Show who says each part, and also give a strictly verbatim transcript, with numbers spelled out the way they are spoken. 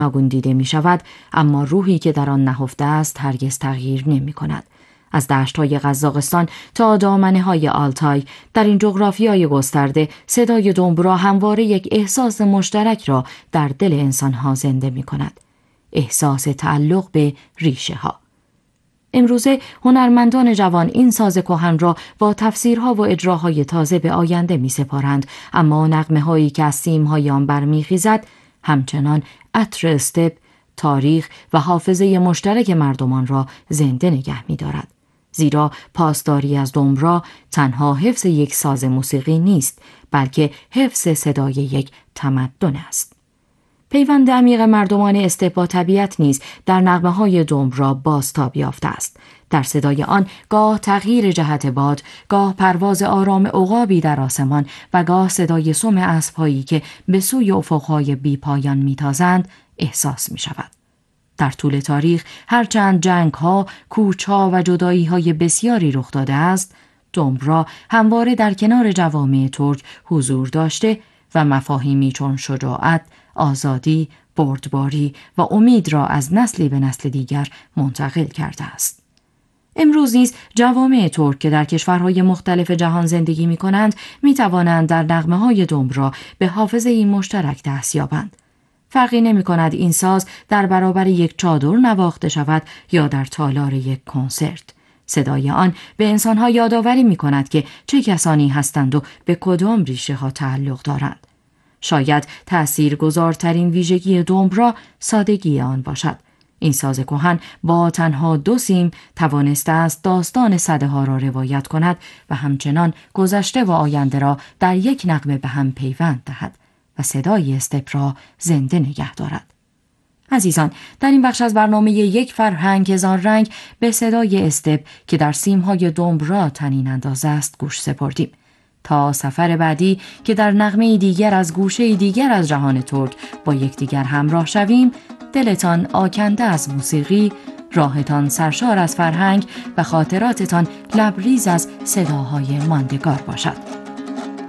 Speaker 1: گوناگون دیده می شود، اما روحی که در آن نهفته است هرگز تغییر نمی کند. از دشت‌های قزاقستان تا دامنه‌های آلتای، در این جغرافیای گسترده صدای دمبرا همواره یک احساس مشترک را در دل انسان‌ها زنده می کند. احساس تعلق به ریشه ها. امروزه هنرمندان جوان این ساز کهن را با تفسیرها و اجراهای تازه به آینده می سپارند، اما نغمه هایی که از سیم‌های آن برمیخیزد همچنان عطر استپ، تاریخ و حافظه مشترک مردمان را زنده نگه می دارد. زیرا پاسداری از دمبرا تنها حفظ یک ساز موسیقی نیست، بلکه حفظ صدای یک تمدن است. پیوند عمیق مردمان استپ با طبیعت نیز در نغمه‌های دمبرا بازتاب یافته است. در صدای آن گاه تغییر جهت باد، گاه پرواز آرام عقابی در آسمان و گاه صدای سم اسب‌هایی که به سوی افق‌های بی پایان می‌تازند احساس می‌شود. در طول تاریخ هرچند جنگ‌ها، کوچ‌ها و جدایی‌های بسیاری رخ داده است، دمبرا همواره در کنار جوامع ترک حضور داشته و مفاهیمی چون شجاعت، آزادی، بردباری و امید را از نسلی به نسل دیگر منتقل کرده است. امروز نیز جوامع ترک که در کشورهای مختلف جهان زندگی می کنند می توانند در نغمه‌های دمبرا به حافظه‌ای مشترک دست یابند. فرقی نمی کند این ساز در برابر یک چادر نواخته شود یا در تالار یک کنسرت. صدای آن به انسانها یادآوری می کند که چه کسانی هستند و به کدام ریشه ها تعلق دارند. شاید تأثیرگذارترین ویژگی دمبرا سادگی آن باشد. این ساز کهن با تنها دو سیم توانسته است داستان سده‌ها را روایت کند و همچنان گذشته و آینده را در یک نغمه به هم پیوند دهد و صدای استپ را زنده نگه دارد. عزیزان، در این بخش از برنامه یک فرهنگ هزار رنگ به صدای استپ که در سیم‌های دمبرا طنین انداز است گوش سپردیم. تا سفر بعدی که در نغمه دیگر از گوشه دیگر از جهان ترک با یکدیگر همراه شویم، دلتان آکنده از موسیقی، راهتان سرشار از فرهنگ و خاطراتتان لبریز از صداهای ماندگار باشد.